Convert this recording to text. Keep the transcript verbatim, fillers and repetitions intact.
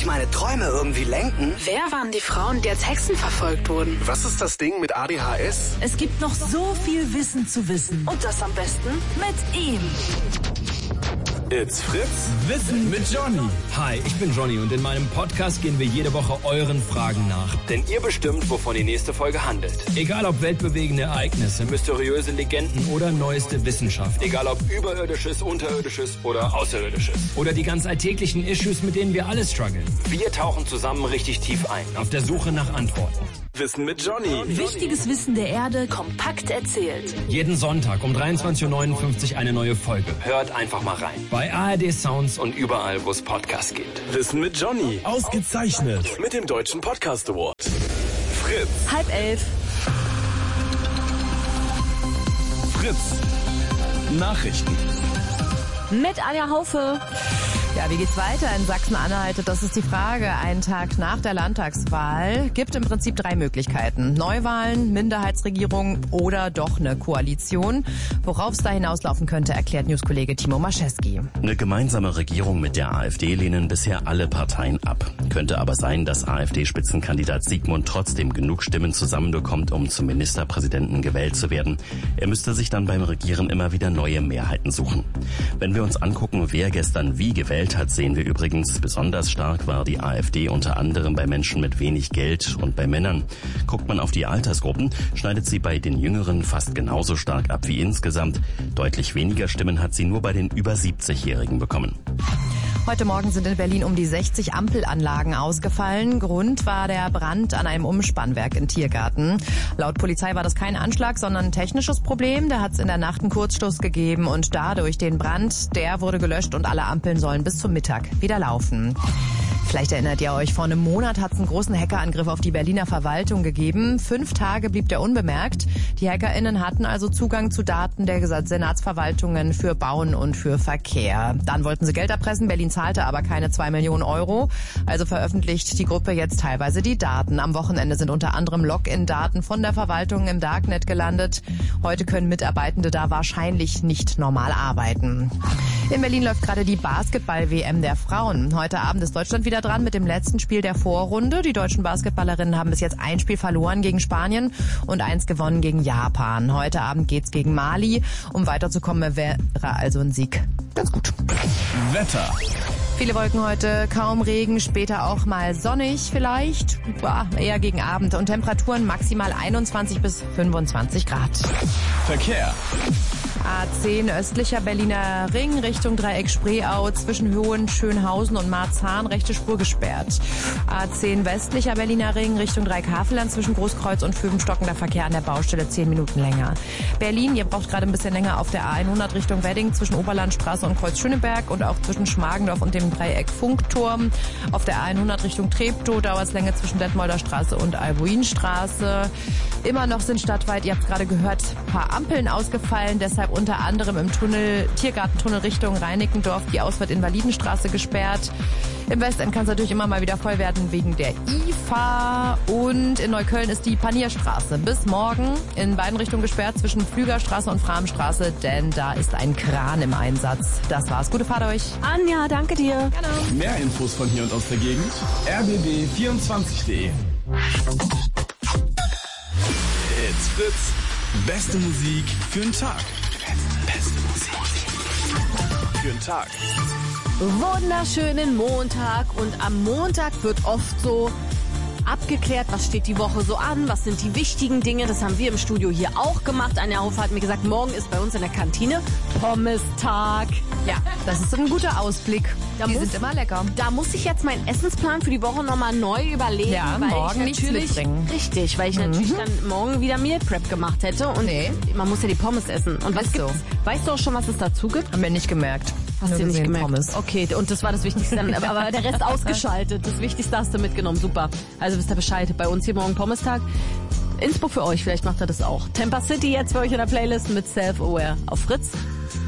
ich meine Träume irgendwie lenken? Wer waren die Frauen, die als Hexen verfolgt wurden? Was ist das Ding mit A D H S? Es gibt noch so viel Wissen zu wissen. Und das am besten Mit ihm. It's Fritz. Wissen mit Johnny. Hi, ich bin Johnny und in meinem Podcast gehen wir jede Woche euren Fragen nach. Denn ihr bestimmt, wovon die nächste Folge handelt. Egal ob weltbewegende Ereignisse, mysteriöse Legenden oder neueste Wissenschaft. Egal ob überirdisches, unterirdisches oder außerirdisches. Oder die ganz alltäglichen Issues, mit denen wir alle strugglen. Wir tauchen zusammen richtig tief ein. Auf der Suche nach Antworten. Wissen mit Johnny. Wichtiges Wissen der Erde kompakt erzählt. Jeden Sonntag um dreiundzwanzig Uhr neunundfünfzig eine neue Folge. Hört einfach mal rein. Bei A R D Sounds Und überall, wo es Podcasts gibt. Wissen mit Johnny. ausgezeichnet. Mit dem Deutschen Podcast Award. Fritz. halb elf. Fritz. Nachrichten. Mit Anja Haufe. Ja, wie geht's weiter in Sachsen-Anhalt? Das ist die Frage. Einen Tag nach der Landtagswahl gibt im Prinzip drei Möglichkeiten. Neuwahlen, Minderheitsregierung oder doch eine Koalition. Worauf es da hinauslaufen könnte, erklärt Newskollege Timo Maschewski. Eine gemeinsame Regierung mit der AfD lehnen bisher alle Parteien ab. Könnte aber sein, dass AfD-Spitzenkandidat Sigmund trotzdem genug Stimmen zusammenbekommt, um zum Ministerpräsidenten gewählt zu werden. Er müsste sich dann beim Regieren immer wieder neue Mehrheiten suchen. Wenn wir uns angucken, wer gestern wie gewählt hat, sehen wir übrigens, besonders stark war die AfD unter anderem bei Menschen mit wenig Geld und bei Männern. Guckt man auf die Altersgruppen, schneidet sie bei den Jüngeren fast genauso stark ab wie insgesamt. Deutlich weniger Stimmen hat sie nur bei den über siebzigjährigen bekommen. Heute Morgen sind in Berlin um die sechzig Ampelanlagen ausgefallen. Grund war der Brand an einem Umspannwerk in Tiergarten. Laut Polizei war das kein Anschlag, sondern ein technisches Problem. Da hat es in der Nacht einen Kurzschluss gegeben und dadurch den Brand, der wurde gelöscht und alle Ampeln sollen bis zum Mittag wieder laufen. Vielleicht erinnert ihr euch, vor einem Monat hat es einen großen Hackerangriff auf die Berliner Verwaltung gegeben. Fünf Tage blieb der unbemerkt. Die HackerInnen hatten also Zugang zu Daten der Senatsverwaltungen für Bauen und für Verkehr. Dann wollten sie Geld erpressen. Berlin zahlte aber keine zwei Millionen Euro. Also veröffentlicht die Gruppe jetzt teilweise die Daten. Am Wochenende sind unter anderem Login-Daten von der Verwaltung im Darknet gelandet. Heute können Mitarbeitende da wahrscheinlich nicht normal arbeiten. In Berlin läuft gerade die Basketball-W M der Frauen. Heute Abend ist Deutschland wieder dran mit dem letzten Spiel der Vorrunde. Die deutschen Basketballerinnen haben bis jetzt ein Spiel verloren gegen Spanien und eins gewonnen gegen Japan. Heute Abend geht's gegen Mali. Um weiterzukommen, wäre also ein Sieg ganz gut. Wetter. Viele Wolken heute, kaum Regen, später auch mal sonnig vielleicht. Boah, eher gegen Abend und Temperaturen maximal einundzwanzig bis fünfundzwanzig Grad. Verkehr. A zehn östlicher Berliner Ring Richtung Dreieck Spreeau zwischen Hohen, Schönhausen und Marzahn rechte Spur gesperrt. A zehn westlicher Berliner Ring Richtung Dreieck Havelland zwischen Großkreuz und Füben stockender Verkehr an der Baustelle zehn Minuten länger. Berlin, ihr braucht gerade ein bisschen länger auf der A hundert Richtung Wedding zwischen Oberlandstraße und Kreuz Schöneberg und auch zwischen Schmargendorf und dem Dreieck Funkturm. Auf der A hundert Richtung Treptow dauert es länger zwischen Detmolder Straße und Albuinstraße. Immer noch sind stadtweit, ihr habt gerade gehört, ein paar Ampeln ausgefallen, deshalb unter anderem im Tunnel, Tiergartentunnel Richtung Reinickendorf, die Ausfahrt Invalidenstraße gesperrt. Im Westend kann es natürlich immer mal wieder voll werden wegen der I F A. Und in Neukölln ist die Panierstraße bis morgen in beiden Richtungen gesperrt zwischen Pflügerstraße und Framstraße, denn da ist ein Kran im Einsatz. Das war's. Gute Fahrt euch. Anja, danke dir. Gerne. Mehr Infos von hier und aus der Gegend. r b b vierundzwanzig punkt de. It's Fritz. Beste Musik für den Tag. Beste Musik für den Tag. Wunderschönen Montag und am Montag wird oft so abgeklärt, was steht die Woche so an, was sind die wichtigen Dinge. Das haben wir im Studio hier auch gemacht. Anja Hofer hat mir gesagt, morgen ist bei uns in der Kantine Pommes-Tag. Ja, das ist ein guter Ausblick. Da Die muss, sind immer lecker. Da muss ich jetzt meinen Essensplan für die Woche nochmal neu überlegen. Ja, weil morgen ich nichts natürlich, mitbringen. Richtig, weil ich Mhm. natürlich dann morgen wieder Meal Prep gemacht hätte. Und Nee. man muss ja die Pommes essen. Und was Ist so. gibt's? Weißt du auch schon, was es dazu gibt? Haben wir nicht gemerkt. Hast Nur du nicht gesehen, gemerkt? Pommes. Okay, und das war das Wichtigste. Dann, aber der Rest ausgeschaltet. Das Wichtigste hast du mitgenommen. Super. Also wisst ihr Bescheid. Bei uns hier morgen Pommes-Tag. Inspo für euch. Vielleicht macht er das auch. Tampa City jetzt für euch in der Playlist mit Self-Aware auf Fritz.